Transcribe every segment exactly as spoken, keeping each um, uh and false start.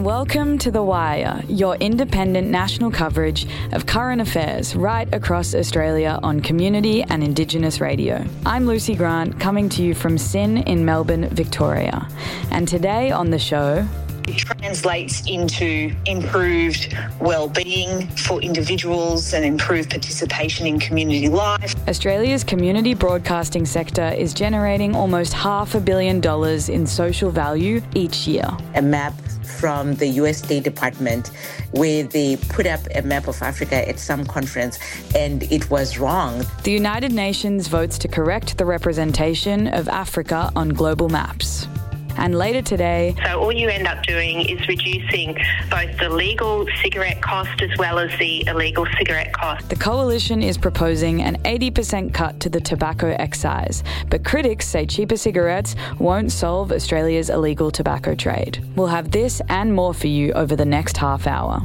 and welcome to The Wire, your independent national coverage of current affairs right across Australia on community and Indigenous radio. I'm Lucy Grant, coming to you from S I N in Melbourne, Victoria. And today on the show... It translates into improved well-being for individuals and improved participation in community life. Australia's community broadcasting sector is generating almost half a billion dollars in social value each year. A map from the U S State Department where they put up a map of Africa at some conference and it was wrong. The United Nations votes to correct the representation of Africa on global maps. And later today... So all you end up doing is reducing both the legal cigarette cost as well as the illegal cigarette cost. The Coalition is proposing an eighty percent cut to the tobacco excise, but critics say cheaper cigarettes won't solve Australia's illegal tobacco trade. We'll have this and more for you over the next half hour.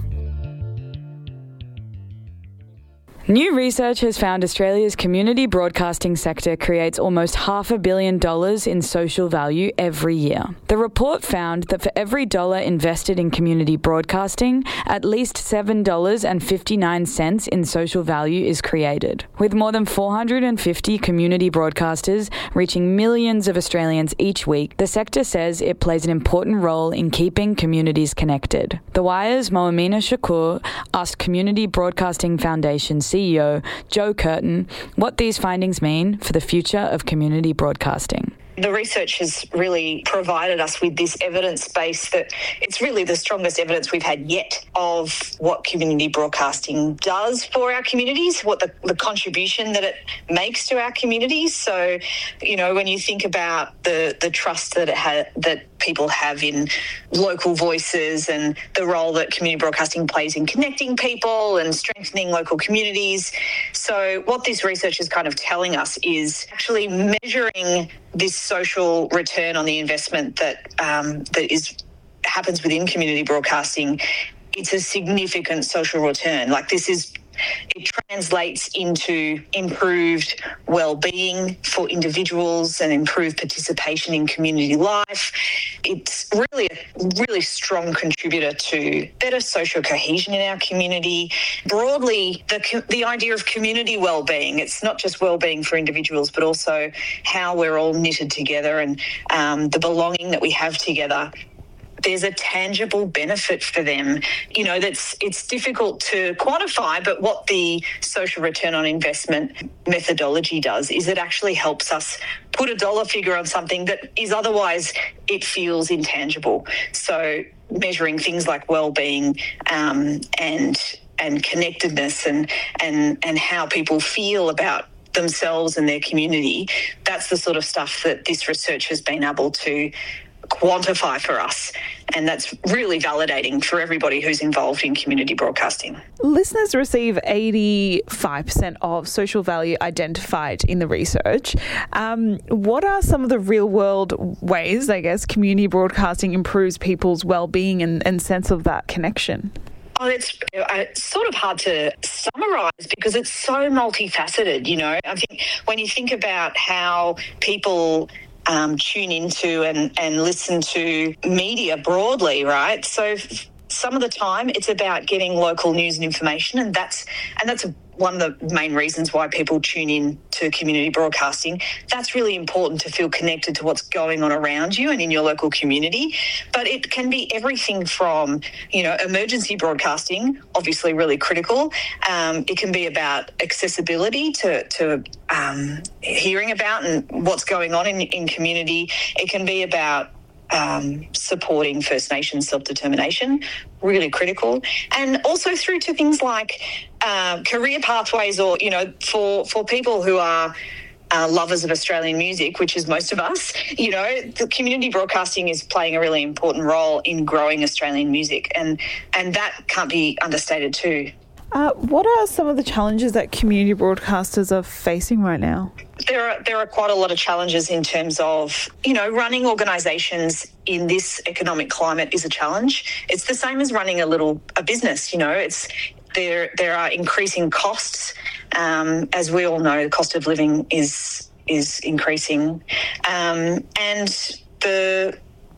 New research has found Australia's community broadcasting sector creates almost half a billion dollars in social value every year. The report found that for every dollar invested in community broadcasting, at least seven dollars and fifty-nine cents in social value is created. With more than four hundred fifty community broadcasters reaching millions of Australians each week, the sector says it plays an important role in keeping communities connected. The Wire's Moamina Shakur asked Community Broadcasting Foundation C E O Joe Curtin what these findings mean for the future of community broadcasting. The research has really provided us with this evidence base that it's really the strongest evidence we've had yet of what community broadcasting does for our communities, what the, the contribution that it makes to our communities. So, you know, when you think about the, the trust that it ha- that people have in local voices and the role that community broadcasting plays in connecting people and strengthening local communities. So what this research is kind of telling us is actually measuring this social return on the investment that um, that is happens within community broadcasting. It's a significant social return. Like this is, it translates into improved well-being for individuals and improved participation in community life. It's really a really strong contributor to better social cohesion in our community. Broadly, the the idea of community well-being, it's not just well-being for individuals, but also how we're all knitted together and um, the belonging that we have together. There's a tangible benefit for them, you know, that's it's difficult to quantify, but what the social return on investment methodology does is it actually helps us put a dollar figure on something that is otherwise it feels intangible. So measuring things like well-being um, and and connectedness and and and how people feel about themselves and their community, that's the sort of stuff that this research has been able to quantify for us, and that's really validating for everybody who's involved in community broadcasting. Listeners receive eighty-five percent of social value identified in the research. Um, what are some of the real-world ways, I guess, community broadcasting improves people's well-being and, and sense of that connection? Oh, it's, it's sort of hard to summarise because it's so multifaceted, you know. I think when you think about how people Um, tune into and, and listen to media broadly, right? So f- some of the time it's about getting local news and information, and that's and that's a, one of the main reasons why people tune in to community broadcasting. That's really important to feel connected to what's going on around you and in your local community. But it can be everything from, you know, emergency broadcasting, obviously really critical. Um, it can be about accessibility to, to um, hearing about and what's going on in, in community. It can be about Um, supporting First Nations self-determination, really critical, and also through to things like uh, career pathways, or, you know, for, for people who are uh, lovers of Australian music, which is most of us, you know, the community broadcasting is playing a really important role in growing Australian music, and, and that can't be understated too. Uh, what are some of the challenges that community broadcasters are facing right now? There are there are quite a lot of challenges in terms of, you know, running organisations in this economic climate is a challenge. It's the same as running a little a business, you know. It's there there are increasing costs. Um, as we all know, the cost of living is is increasing. Um, and the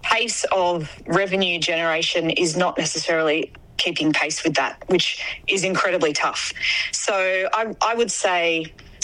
pace of revenue generation is not necessarily keeping pace with that, which is incredibly tough. So I, I would say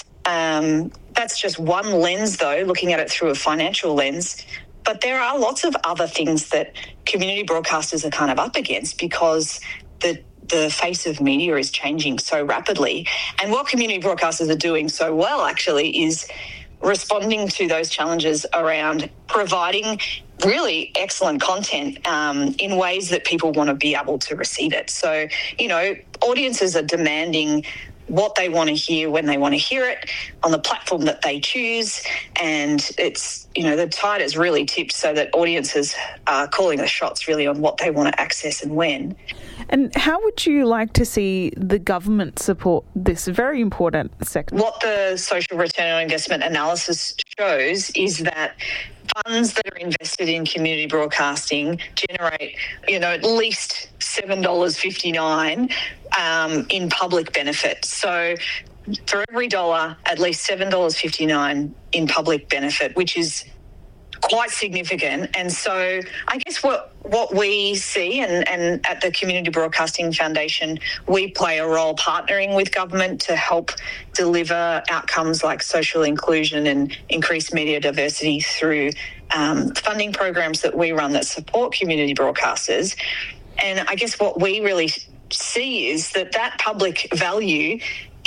um, that's just one lens, though, looking at it through a financial lens. But there are lots of other things that community broadcasters are kind of up against because the the face of media is changing so rapidly. And what community broadcasters are doing so well, actually, is responding to those challenges around providing really excellent content um, in ways that people want to be able to receive it. So, you know, audiences are demanding what they want to hear when they want to hear it on the platform that they choose. And it's, you know, the tide is really tipped so that audiences are calling the shots really on what they want to access and when. And how would you like to see the government support this very important sector? What the social return on investment analysis shows is that funds that are invested in community broadcasting generate, you know, at least seven dollars fifty-nine um, in public benefit. So for every dollar, at least seven dollars fifty-nine in public benefit, which is quite significant. And so I guess what what we see, and, and at the Community Broadcasting Foundation, we play a role partnering with government to help deliver outcomes like social inclusion and increased media diversity through um, funding programs that we run that support community broadcasters. And I guess what we really see is that that public value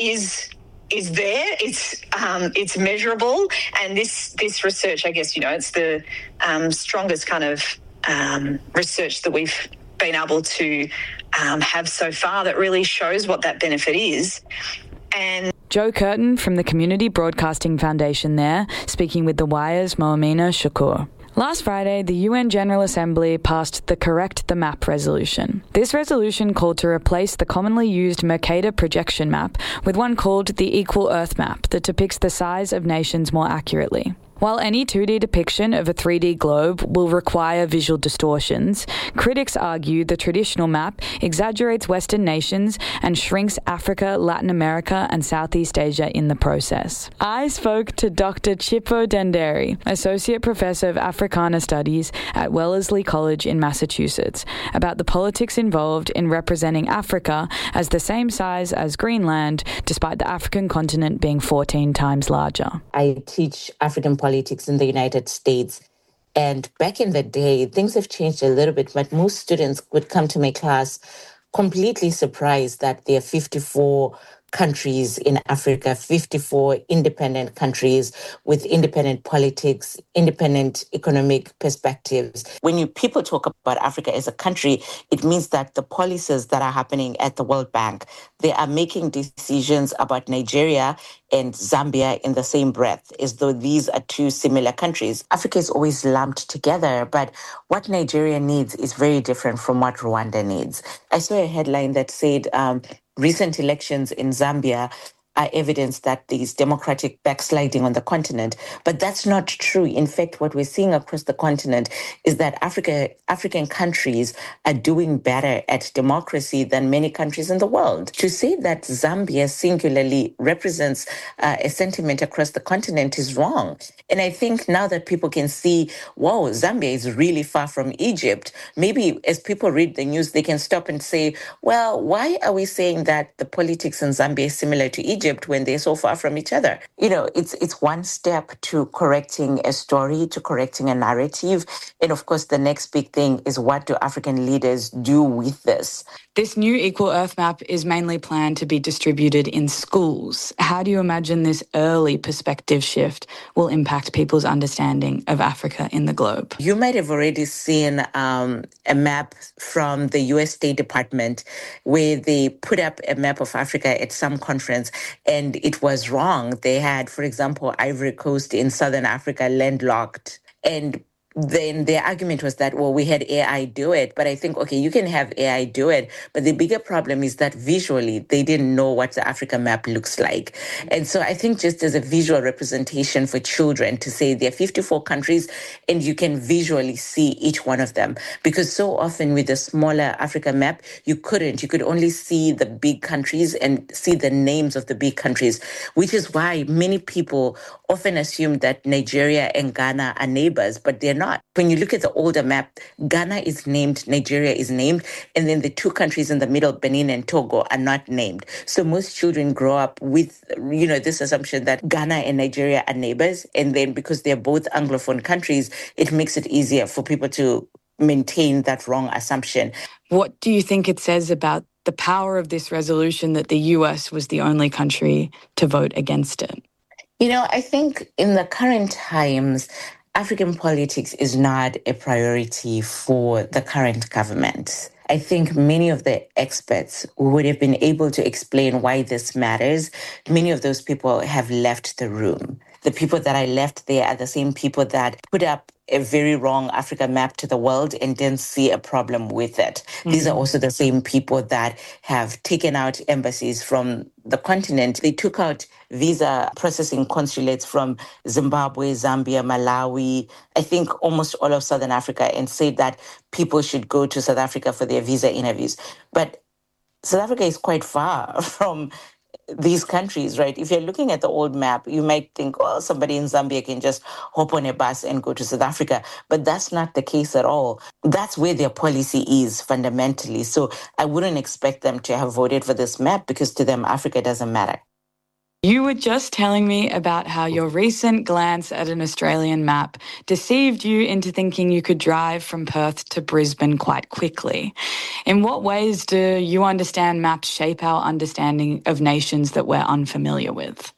is is there, it's um, it's measurable, and this this research, I guess, you know, it's the um, strongest kind of um, research that we've been able to um, have so far that really shows what that benefit is. And Jo Curtin from the Community Broadcasting Foundation there, speaking with The Wire's Moamina Shakur. Last Friday, the U N General Assembly passed the Correct the Map resolution. This resolution called to replace the commonly used Mercator projection map with one called the Equal Earth Map that depicts the size of nations more accurately. While any two D depiction of a three D globe will require visual distortions, critics argue the traditional map exaggerates Western nations and shrinks Africa, Latin America, and Southeast Asia in the process. I spoke to Doctor Chippo Denderi, Associate Professor of Africana Studies at Wellesley College in Massachusetts, about the politics involved in representing Africa as the same size as Greenland, despite the African continent being fourteen times larger. I teach African politics politics in the United States. And back in the day, things have changed a little bit, but most students would come to my class completely surprised that there are fifty-four countries in Africa, fifty-four independent countries with independent politics, independent economic perspectives. When you people talk about Africa as a country, it means that the policies that are happening at the World Bank, they are making decisions about Nigeria and Zambia in the same breath, as though these are two similar countries. Africa is always lumped together, but what Nigeria needs is very different from what Rwanda needs. I saw a headline that said, um, recent elections in Zambia are evidence that there is democratic backsliding on the continent. But that's not true. In fact, what we're seeing across the continent is that Africa, African countries are doing better at democracy than many countries in the world. To say that Zambia singularly represents uh, a sentiment across the continent is wrong. And I think now that people can see, wow, Zambia is really far from Egypt, maybe as people read the news, they can stop and say, well, why are we saying that the politics in Zambia is similar to Egypt when they're so far from each other? You know, it's it's one step to correcting a story, to correcting a narrative. And of course, the next big thing is, what do African leaders do with this? This new Equal Earth Map is mainly planned to be distributed in schools. How do you imagine this early perspective shift will impact people's understanding of Africa in the globe? You might have already seen um, a map from the U S State Department where they put up a map of Africa at some conference, and it was wrong. They had, for example, Ivory Coast in Southern Africa landlocked, and then their argument was that, well, we had A I do it. But I think, okay, you can have A I do it. But the bigger problem is that visually, they didn't know what the Africa map looks like. And so I think just as a visual representation for children to say there are fifty-four countries and you can visually see each one of them. Because so often with the smaller Africa map, you couldn't. You could only see the big countries and see the names of the big countries, which is why many people often assume that Nigeria and Ghana are neighbors, but they're not. not. When you look at the older map, Ghana is named, Nigeria is named, and then the two countries in the middle, Benin and Togo, are not named. So most children grow up with, you know, this assumption that Ghana and Nigeria are neighbors, and then because they're both Anglophone countries, it makes it easier for people to maintain that wrong assumption. What do you think it says about the power of this resolution that the U S was the only country to vote against it? You know, I think in the current times, African politics is not a priority for the current government. I think many of the experts would have been able to explain why this matters. Many of those people have left the room. The people that I left there are the same people that put up a very wrong Africa map to the world and didn't see a problem with it. Mm-hmm. These are also the same people that have taken out embassies from the continent. They took out visa processing consulates from Zimbabwe, Zambia, Malawi, I think almost all of Southern Africa, and said that people should go to South Africa for their visa interviews. But South Africa is quite far from these countries, right? If you're looking at the old map, you might think, well, somebody in Zambia can just hop on a bus and go to South Africa. But that's not the case at all. That's where their policy is fundamentally. So I wouldn't expect them to have voted for this map because to them, Africa doesn't matter. You were just telling me about how your recent glance at an Australian map deceived you into thinking you could drive from Perth to Brisbane quite quickly. In what ways do you understand maps shape our understanding of nations that we're unfamiliar with?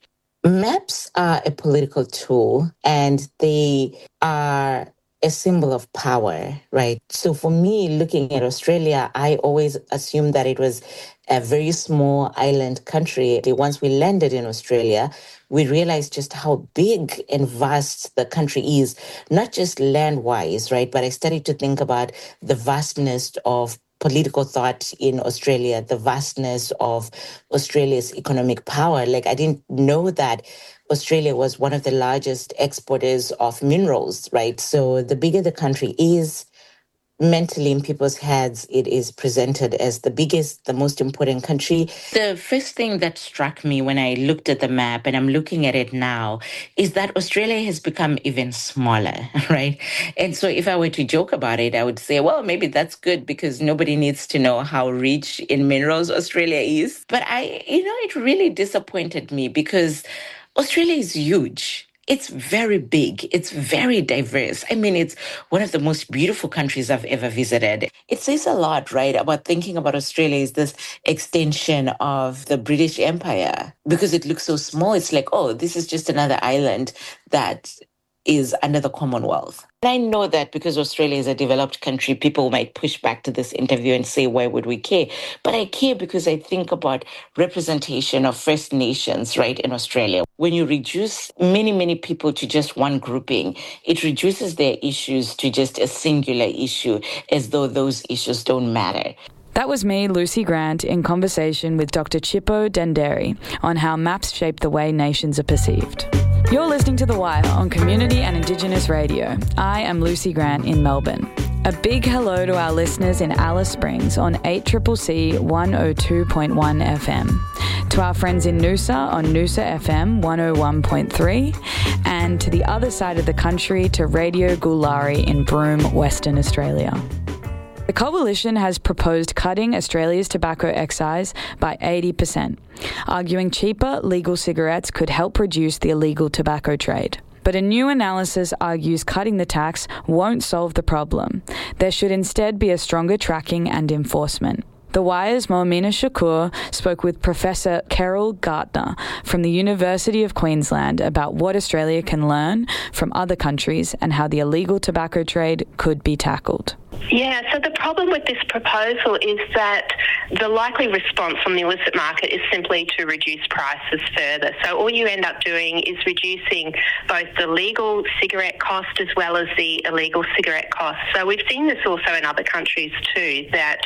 Maps are a political tool, and they are a symbol of power, right? So for me, looking at Australia, I always assumed that it was a very small island country. Once we landed in Australia, we realized just how big and vast the country is, not just land-wise, right? But I started to think about the vastness of political thought in Australia, the vastness of Australia's economic power. Like, I didn't know that Australia was one of the largest exporters of minerals, right? So the bigger the country is, mentally in people's heads, it is presented as the biggest, the most important country. The first thing that struck me when I looked at the map, and I'm looking at it now, is that Australia has become even smaller, right? And so if I were to joke about it, I would say, well, maybe that's good because nobody needs to know how rich in minerals Australia is. But I, you know, it really disappointed me because Australia is huge. It's very big. It's very diverse. I mean, it's one of the most beautiful countries I've ever visited. It says a lot, right, about thinking about Australia as this extension of the British Empire. Because it looks so small, it's like, oh, this is just another island that is under the Commonwealth. And I know that because Australia is a developed country, people might push back to this interview and say, why would we care? But I care because I think about representation of First Nations, right, in Australia. When you reduce many, many people to just one grouping, it reduces their issues to just a singular issue, as though those issues don't matter. That was me, Lucy Grant, in conversation with Doctor Chipo Denderi on how maps shape the way nations are perceived. You're listening to The Wire on Community and Indigenous Radio. I am Lucy Grant in Melbourne. A big hello to our listeners in Alice Springs on eight C C C one oh two point one F M, to our friends in Noosa on Noosa F M one oh one point three, and to the other side of the country to Radio Gulari in Broome, Western Australia. The Coalition has proposed cutting Australia's tobacco excise by eighty percent, arguing cheaper legal cigarettes could help reduce the illegal tobacco trade. But a new analysis argues cutting the tax won't solve the problem. There should instead be a stronger tracking and enforcement. The Wire's Moamina Shakur spoke with Professor Carol Gartner from the University of Queensland about what Australia can learn from other countries and how the illegal tobacco trade could be tackled. Yeah, so the problem with this proposal is that the likely response from the illicit market is simply to reduce prices further. So all you end up doing is reducing both the legal cigarette cost as well as the illegal cigarette cost. So we've seen this also in other countries too, that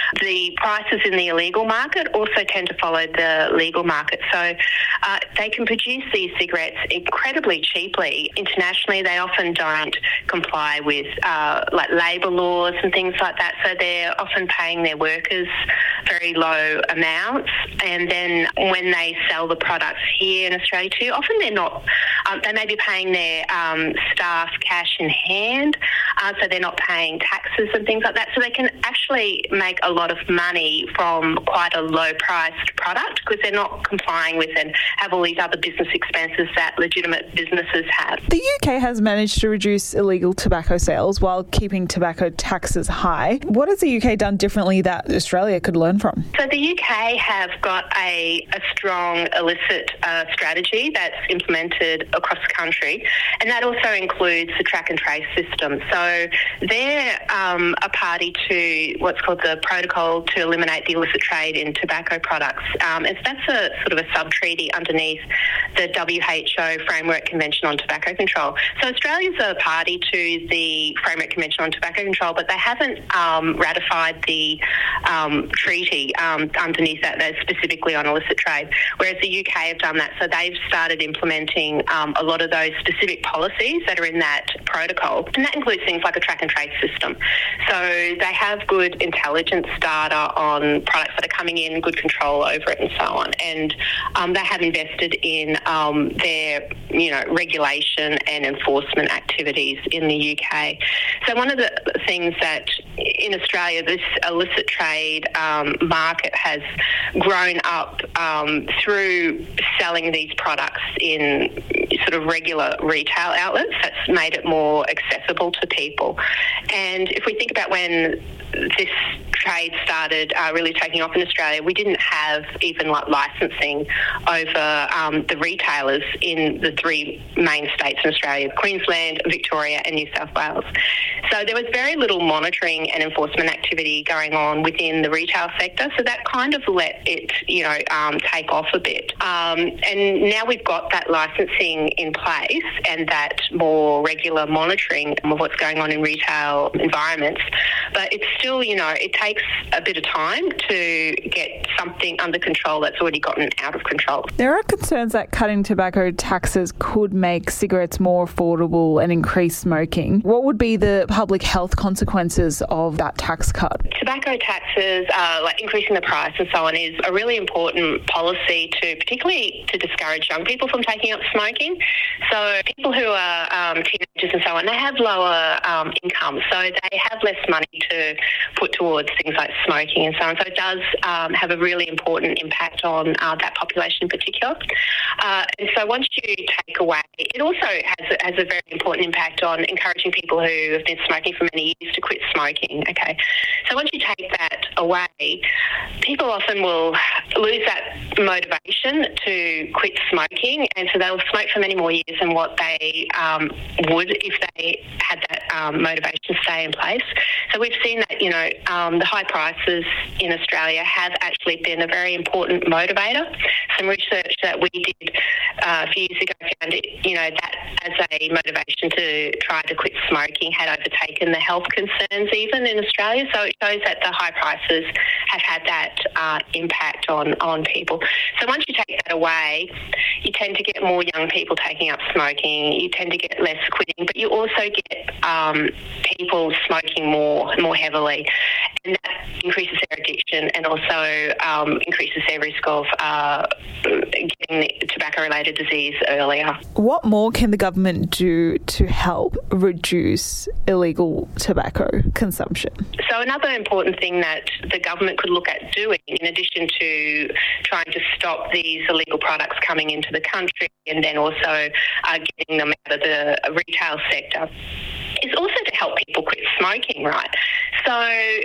the prices in the illegal market also tend to follow the legal market. So uh, they can produce these cigarettes incredibly cheaply. Internationally, they often don't comply with uh, like labour laws and things like that. So they're often paying their workers very low amounts. And then when they sell the products here in Australia too, often they're not, um, they may be paying their um, staff cash in hand, uh, so they're not paying taxes and things like that. So they can actually make a lot of money from quite a low-priced product because they're not complying with and have all these other business expenses that legitimate businesses have. The U K has managed to reduce illegal tobacco sales while keeping tobacco taxes high. What has the U K done differently that Australia could learn from? So the U K have got a, a strong illicit uh, strategy that's implemented across the country, and that also includes the track and trace system. So they're um, a party to what's called the Protocol to Eliminate the Illicit Trade in Tobacco Products. Um, and that's a sort of a sub-treaty underneath the W H O Framework Convention on Tobacco Control. So Australia's a party to the Framework Convention on Tobacco Control, but they haven't um, ratified the um, treaty um, underneath that, that's specifically on illicit trade, whereas the U K have done that. So they've started implementing um, a lot of those specific policies that are in that protocol, and that includes things like a track and trace system. So they have good intelligence data on products that are coming in, good control over it and so on, and um, they have invested in um, their you know regulation and enforcement activities in the U K. So one of the things that in Australia, this illicit trade um, market has grown up um, through selling these products in sort of regular retail outlets. That's made it more accessible to people. And if we think about when this trade started uh, really taking off in Australia, we didn't have even like licensing over um, the retailers in the three main states in Australia, Queensland, Victoria and New South Wales. So there was very little monitoring and enforcement activity going on within the retail sector, so that kind of let it, you know, um, take off a bit. Um, and now we've got that licensing in place and that more regular monitoring of what's going on in retail environments. But it's still, you know, it takes a bit of time to get something under control that's already gotten out of control. There are concerns that cutting tobacco taxes could make cigarettes more affordable and increase smoking. What would be the public health consequences of that tax cut? Tobacco taxes, uh, like increasing the price and so on, is a really important policy to, particularly to discourage young people from taking up smoking. So people who are um, teenagers and so on, they have lower um, income, so they have less money to put towards things like smoking and so on. So it does um, have a really important impact on uh, that population in particular. Uh, and so once you take away, it also has a, has a very important impact on encouraging people who have been smoking for many years to quit smoking. Okay, so once you take that away, people often will lose that motivation to quit smoking, and so they'll smoke for many more years than what they um, would if they had that um, motivation stay in place. So we've seen that, you know, um, the high prices in Australia have actually been a very important motivator. Some research that we did uh, a few years ago found it, you know, that as a motivation to try to quit smoking had overtaken the health concerns even in Australia. So it shows that the high prices have had that uh, impact on, on people. So once you take that away, you tend to get more young people taking up smoking, you tend to get less quitting, but you also get um, people smoking more more heavily, and that increases their addiction and also um, increases their risk of uh, getting tobacco-related disease earlier. What more can the government do to help reduce illegal tobacco consumption? So another important thing that the government could look at doing, in addition to trying to stop these illegal products coming into the country and then also uh, getting them out of the retail sector, is also to help people quit smoking, right? So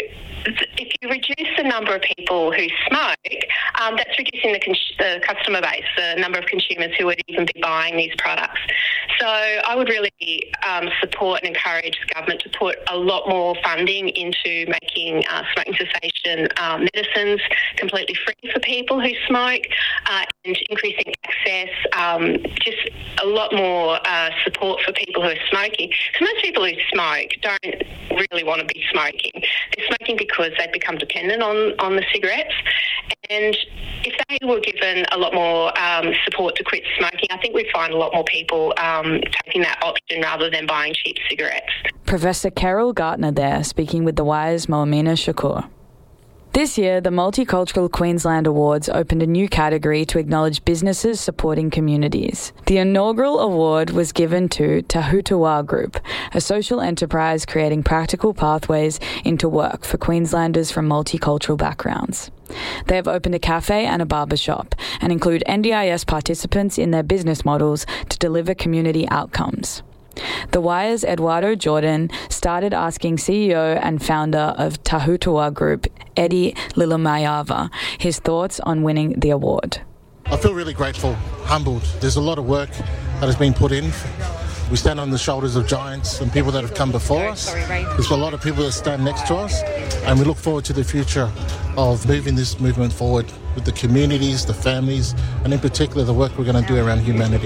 if you reduce the number of people who smoke, um, that's reducing the, cons- the customer base, the number of consumers who would even be buying these products. So I would really um, support and encourage the government to put a lot more funding into making uh, smoking cessation uh, medicines completely free for people who smoke, uh, and increasing access, um, just a lot more uh, support for people who are smoking. So most people who smoke don't really want to be smoking. They're smoking because they've become dependent on, on the cigarettes. And if they were given a lot more um, support to quit smoking, I think we'd find a lot more people um, taking that option rather than buying cheap cigarettes. Professor Carol Gartner there, speaking with The Wire's Moamina Shakur. This year, the Multicultural Queensland Awards opened a new category to acknowledge businesses supporting communities. The inaugural award was given to Tahutawa Group, a social enterprise creating practical pathways into work for Queenslanders from multicultural backgrounds. They have opened a cafe and a barber shop and include N D I S participants in their business models to deliver community outcomes. The Wire's Eduardo Jordan started asking C E O and founder of Tahutawa Group, Eddie Lilamayava, his thoughts on winning the award. I feel really grateful, humbled. There's a lot of work that has been put in. We stand on the shoulders of giants and people that have come before us. There's a lot of people that stand next to us, and we look forward to the future of moving this movement forward with the communities, the families, and in particular the work we're going to do around humanity.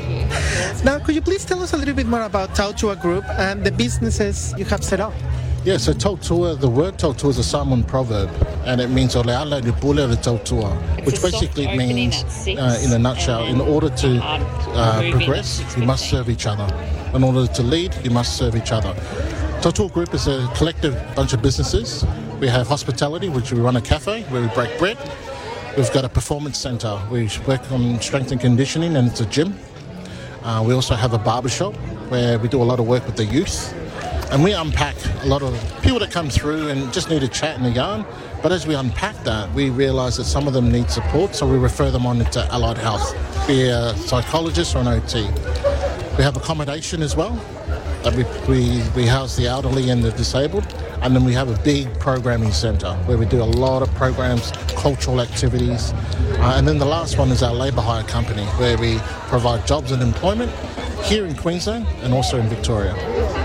Now, could you please tell us a little bit more about Tahutawa Group and the businesses you have set up? Yeah, so Tahutawa, the word Tahutawa is a Samoan proverb, and it means Oleala Lipule Le Tahutawa, which basically means, uh, in a nutshell, in order to uh, progress, you must serve each other. In order to lead, you must serve each other. Tahutawa Group is a collective bunch of businesses. We have hospitality, which we run a cafe where we break bread. We've got a performance centre. We work on strength and conditioning, and it's a gym. Uh, we also have a barbershop where we do a lot of work with the youth. And we unpack a lot of people that come through and just need a chat and a yarn. But as we unpack that, we realise that some of them need support, so we refer them on into allied health, be a psychologist or an O T. We have accommodation as well. That we, we, we house the elderly and the disabled. And then we have a big programming centre where we do a lot of programs, cultural activities. Uh, and then the last one is our labour hire company, where we provide jobs and employment here in Queensland and also in Victoria.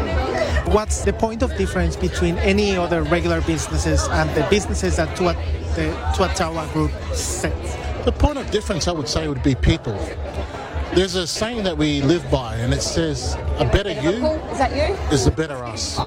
What's the point of difference between any other regular businesses and the businesses that Tua, the Tahutawa Group sets? The point of difference, I would say, would be people. There's a saying that we live by, and it says, a better you is, that you? is a better us.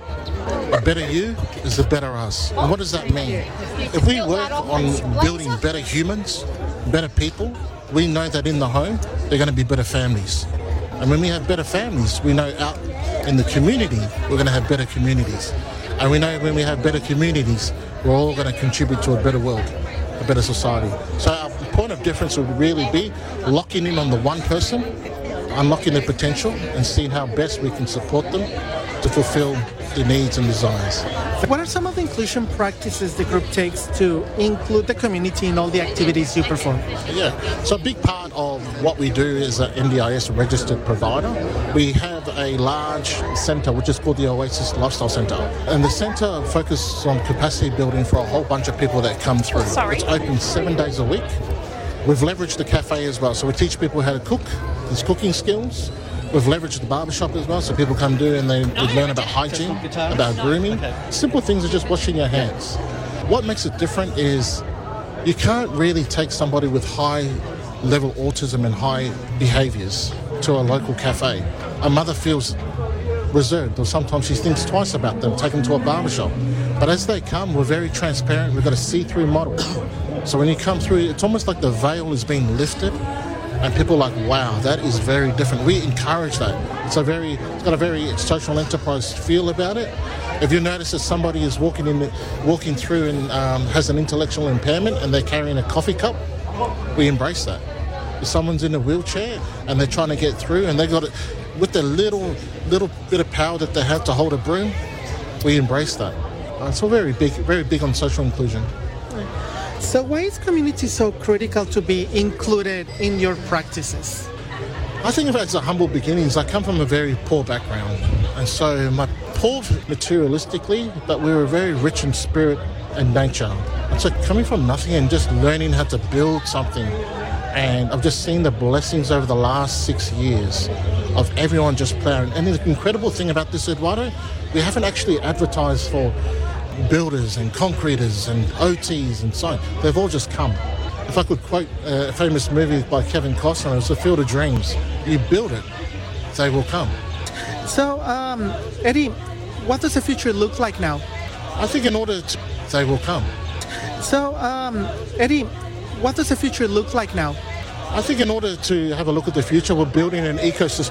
A better you is a better us. And what does that mean? If we work on building better humans, better people, we know that in the home, they're going to be better families. And when we have better families, we know out in the community, we're going to have better communities. And we know when we have better communities, we're all going to contribute to a better world, a better society. So our point of difference would really be locking in on the one person, unlocking their potential, and seeing how best we can support them to fulfill their needs and desires. What are some of the inclusion practices the group takes to include the community in all the activities you perform? Yeah, so a big part of what we do is an N D I S registered provider. We have a large centre which is called the Oasis Lifestyle Centre, and the centre focuses on capacity building for a whole bunch of people that come through. Sorry. It's open seven days a week. We've leveraged the cafe as well, so we teach people how to cook, there's cooking skills. We've leveraged the barbershop as well, so people come do and they, they learn about hygiene, about grooming. Simple things are just washing your hands. What makes it different is you can't really take somebody with high level autism and high behaviours to a local cafe. A mother feels reserved, or sometimes she thinks twice about them, take them to a barbershop. But as they come, we're very transparent. We've got a see-through model. So when you come through, it's almost like the veil is being lifted. And people are like, wow, that is very different. We encourage that. It's a very, it's got a very social enterprise feel about it. If you notice that somebody is walking in, walking through and um, has an intellectual impairment and they're carrying a coffee cup, we embrace that. If someone's in a wheelchair and they're trying to get through and they got it with the little, little bit of power that they have to hold a broom, we embrace that. Uh, so very big, very big on social inclusion. So why is community so critical to be included in your practices? I think of it as a humble beginnings. I come from a very poor background. And so my poor materialistically, but we were very rich in spirit and nature. And so coming from nothing and just learning how to build something. And I've just seen the blessings over the last six years of everyone just playing. And the incredible thing about this, Eduardo, we haven't actually advertised for builders and concreters and O Ts and so on. They've all just come. If I could quote a famous movie by Kevin Costner, it's The Field of Dreams. You build it, they will come. So, um, Eddie, what does the future look like now? I think in order to, they will come. So, um, Eddie, what does the future look like now? I think in order to have a look at the future, we're building an ecosystem